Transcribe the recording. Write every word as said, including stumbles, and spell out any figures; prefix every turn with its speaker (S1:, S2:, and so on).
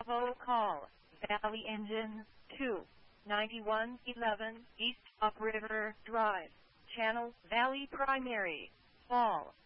S1: Bravo call, Valley Engine two, ninety-one eleven East Upriver Drive, Channel Valley Primary, Fall.